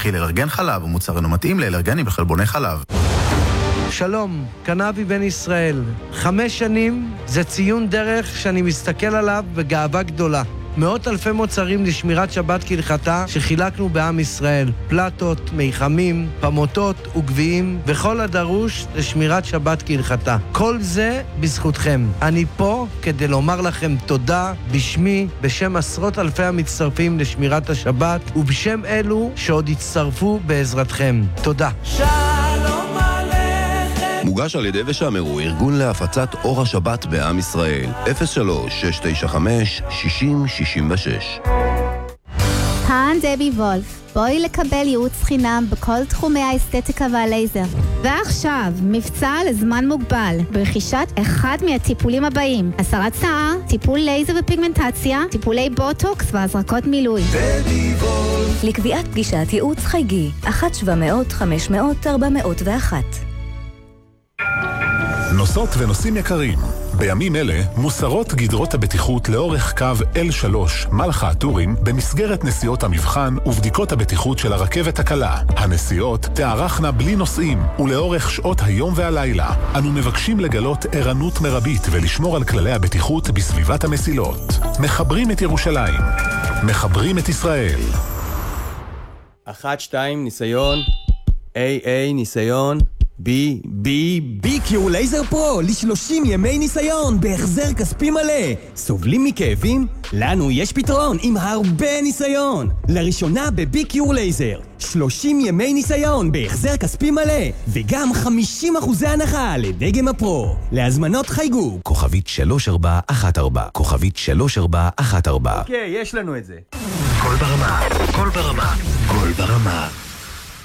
מכיל אלרגן חלב, ומוצר אינו מתאים לאלרגנים וחלבוני חלב. שלום, קנאבי בן ישראל. 5 שנים זה ציון דרך שאני מסתכל עליו בגאווה גדולה. מאות אלפי מוצרים לשמירת שבת כהלכתה שחילקנו בעם ישראל. פלטות, מיחמים, פמוטות וגביעים וכל הדרוש לשמירת שבת כהלכתה. כל זה בזכותכם. אני פה כדי לומר לכם תודה בשמי, בשם עשרות אלפי המצטרפים לשמירת השבת ובשם אלו שעוד יצטרפו בעזרתכם. תודה. מוגש על ידי ושמרו, ארגון להפצת אור השבת בעם ישראל. 03-695-6066. כאן דבי וולף. בואי לקבל ייעוץ חינם בכל תחומי האסתטיקה והלייזר. ועכשיו, מבצע לזמן מוגבל, ברכישת אחד מהטיפולים הבאים: הסרת שיער, טיפול לייזר ופיגמנטציה, טיפולי בוטוקס והזרקות מילוי. דבי וולף. לקביעת פגישת ייעוץ חייגי, 1-700-500-401. נוסעות ונוסעים יקרים, בימים אלה מוסרות גדרות הבטיחות לאורך קו L3 מלחה הטורים במסגרת נסיעות המבחן ובדיקות הבטיחות של הרכבת הקלה. הנסיעות תארכנה בלי נוסעים ולאורך שעות היום והלילה. אנו מבקשים לגלות ערנות מרבית ולשמור על כללי הבטיחות בסביבת המסילות. מחברים את ירושלים, מחברים את ישראל. 1-2 ניסיון, AA ניסיון, BQ לייזר פרו ל30 ימי ניסיון בהחזר כספי מלא. סובלים מכאבים? לנו יש פתרון עם הרבה ניסיון. לראשונה ב-BQ לייזר 30 ימי ניסיון בהחזר כספי מלא וגם 50% הנחה לדגם הפרו. להזמנות חייגו כוכבית 3414, כוכבית 3414. אוקיי, יש לנו את זה. כל ברמה, כל ברמה, כל ברמה.